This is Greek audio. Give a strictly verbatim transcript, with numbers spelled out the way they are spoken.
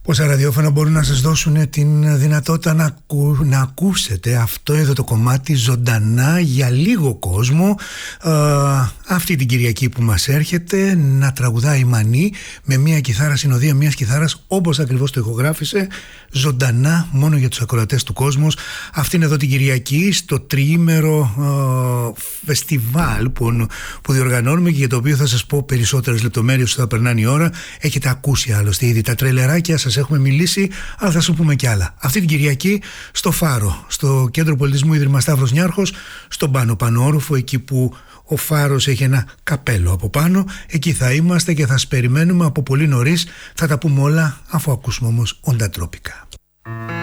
Πόσα ραδιόφωνα μπορούν να σας δώσουν την δυνατότητα να, ακού, να ακούσετε αυτό εδώ το κομμάτι ζωντανά για λίγο κόσμο, ε, αυτή την Κυριακή που μας έρχεται, να τραγουδάει η Μανή με μια κιθάρα, συνοδεία μιας κιθάρας, όπως ακριβώς το ηχογράφησε, ζωντανά μόνο για τους ακροατές του κόσμου. Αυτή είναι εδώ την Κυριακή στο τριήμερο ε, φεστιβάλ που, που διοργανώνουμε και για το οποίο θα σας πω περισσότερες λεπτομέρειες όσο θα περνάνε η ώρα. Έχετε ακούσει άλλωστε ήδη τα τρελεράκια, σας έχουμε μιλήσει, αλλά θα σου πούμε κι άλλα. Αυτή την Κυριακή στο Φάρο, στο Κέντρο Πολιτισμού Ίδρυμα Σταύρος Νιάρχος, στον Πάνο Πανόρουφο, εκεί που ο Φάρος έχει ένα καπέλο από πάνω. Εκεί θα είμαστε και θα σας περιμένουμε από πολύ νωρίς. Θα τα πούμε όλα αφού ακούσουμε όμως όντα τρόπικα.